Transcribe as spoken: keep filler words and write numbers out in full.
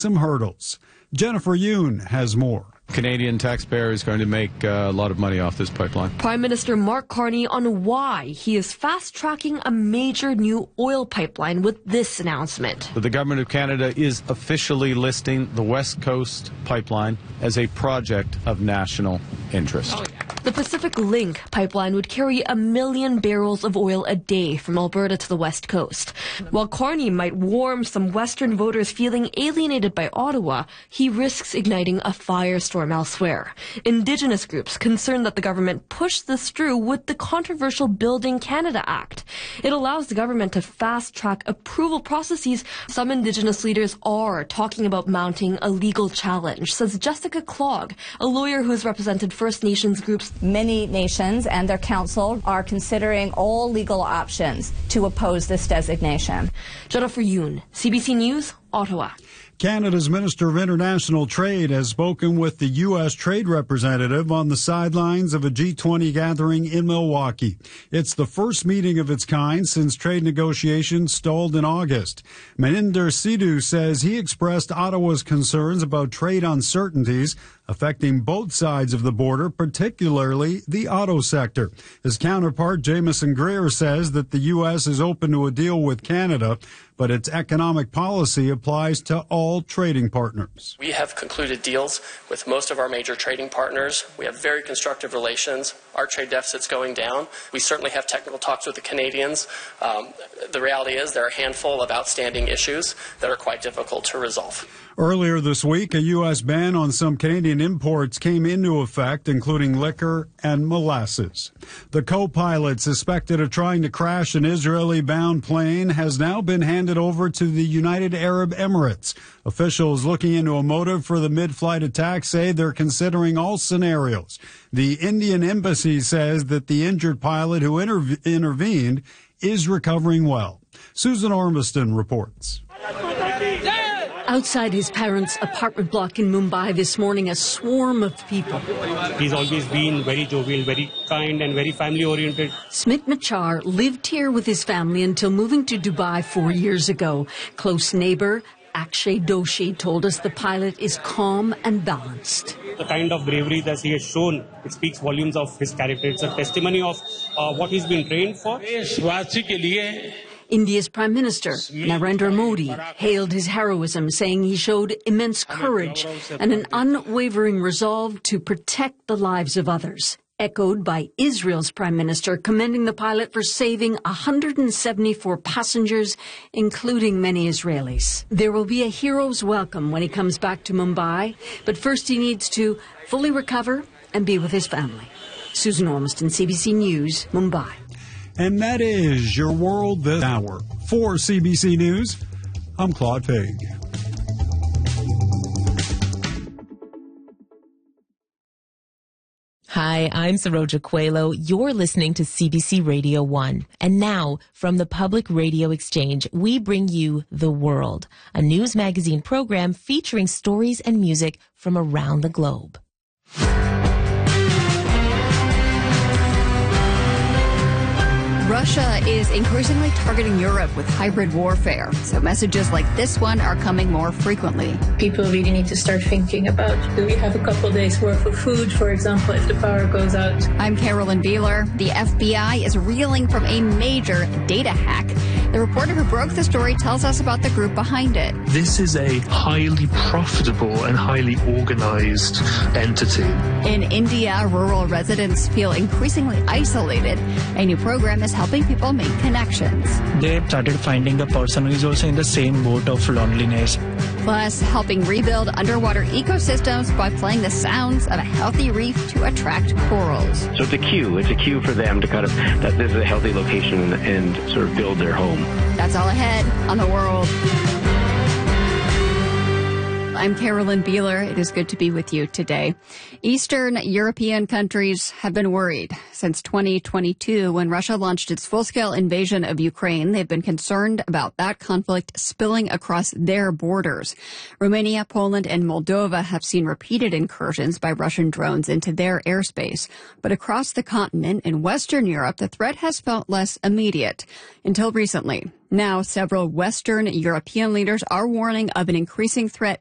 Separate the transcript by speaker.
Speaker 1: some hurdles. Jennifer Yoon has more.
Speaker 2: Canadian taxpayer is going to make uh, a lot of money off this pipeline.
Speaker 3: Prime Minister Mark Carney on why he is fast-tracking a major new oil pipeline with this announcement.
Speaker 2: The Government of Canada is officially listing the West Coast Pipeline as a project of national interest.
Speaker 3: Oh, yeah. The Pacific Link pipeline would carry a million barrels of oil a day from Alberta to the West Coast. While Carney might warm some Western voters feeling alienated by Ottawa, he risks igniting a firestorm elsewhere. Indigenous groups concerned that the government pushed this through with the controversial Building Canada Act. It allows the government to fast-track approval processes. Some Indigenous leaders are talking about mounting a legal challenge, says Jessica Clogg, a lawyer who has represented First Nations groups.
Speaker 4: Many nations and their council are considering all legal options to oppose this designation.
Speaker 3: Jennifer Yoon, C B C News, Ottawa.
Speaker 1: Canada's Minister of International Trade has spoken with the U S trade representative on the sidelines of a G twenty gathering in Milwaukee. It's the first meeting of its kind since trade negotiations stalled in August. Maninder Sidhu says he expressed Ottawa's concerns about trade uncertainties affecting both sides of the border, particularly the auto sector. His counterpart, Jameson Greer, says that the U S is open to a deal with Canada, but its economic policy applies to all trading partners.
Speaker 5: We have concluded deals with most of our major trading partners. We have very constructive relations. Our trade deficit's going down. We certainly have technical talks with the Canadians. Um, the reality is there are a handful of outstanding issues that are quite difficult to resolve.
Speaker 1: Earlier this week, a U S ban on some Canadian imports came into effect, including liquor and molasses. The co-pilot suspected of trying to crash an Israeli-bound plane has now been handed over to the United Arab Emirates. Officials looking into a motive for the mid-flight attack say they're considering all scenarios. The Indian embassy says that the injured pilot who interv- intervened is recovering well. Susan Ormiston reports.
Speaker 6: Outside his parents' apartment block in Mumbai this morning, a swarm of people.
Speaker 7: He's always been very jovial, very kind and very family-oriented.
Speaker 6: Smit Machar lived here with his family until moving to Dubai four years ago. Close neighbor Akshay Doshi told us the pilot is calm and balanced.
Speaker 7: The kind of bravery that he has shown, it speaks volumes of his character. It's a testimony of uh, what he's been trained for.
Speaker 6: India's Prime Minister, Narendra Modi, hailed his heroism, saying he showed immense courage and an unwavering resolve to protect the lives of others. Echoed by Israel's Prime Minister, commending the pilot for saving one hundred seventy-four passengers, including many Israelis. There will be a hero's welcome when he comes back to Mumbai, but first he needs to fully recover and be with his family. Susan Ormiston, C B C News, Mumbai.
Speaker 1: And that is your world this hour. For C B C News, I'm Claude Pegg.
Speaker 8: Hi, I'm Saroja Coelho. You're listening to C B C Radio one. And now, from the Public Radio Exchange, we bring you The World, a news magazine program featuring stories and music from around the globe.
Speaker 9: Russia is increasingly targeting Europe with hybrid warfare, so messages like this one are coming more frequently.
Speaker 10: People really need to start thinking about, do we have a couple days worth of food, for example, if the power goes out?
Speaker 9: I'm Carolyn Beeler. The F B I is reeling from a major data hack. The reporter who broke the story tells us about the group behind it.
Speaker 11: This is a highly profitable and highly organized entity.
Speaker 9: In India, rural residents feel increasingly isolated. A new program is helping people make connections.
Speaker 12: They started finding a person who is also in the same boat of loneliness.
Speaker 9: Plus, helping rebuild underwater ecosystems by playing the sounds of a healthy reef to attract corals.
Speaker 13: So it's a cue. It's a cue for them to kind of, that this is a healthy location and, and sort of build their home.
Speaker 9: That's all ahead on The World. I'm Carolyn Beeler. It is good to be with you today. Eastern European countries have been worried since twenty twenty-two when Russia launched its full-scale invasion of Ukraine. They've been concerned about that conflict spilling across their borders. Romania, Poland, and Moldova have seen repeated incursions by Russian drones into their airspace. But across the continent in Western Europe, the threat has felt less immediate until recently. Now, several Western European leaders are warning of an increasing threat